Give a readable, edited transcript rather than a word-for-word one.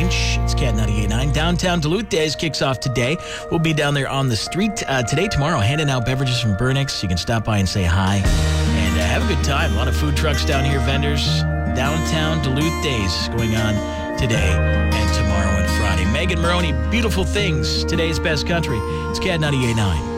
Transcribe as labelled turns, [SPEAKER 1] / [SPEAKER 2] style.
[SPEAKER 1] Exchange. It's Cat 98.9. Downtown Duluth Days kicks off today. We'll be down there on the street today, tomorrow, handing out beverages from Burnix. You can stop by and say hi and have a good time. A lot of food trucks down here, vendors. Downtown Duluth Days going on today and tomorrow and Friday. Megan Maroney, Beautiful Things, today's best country. It's Cat 98.9.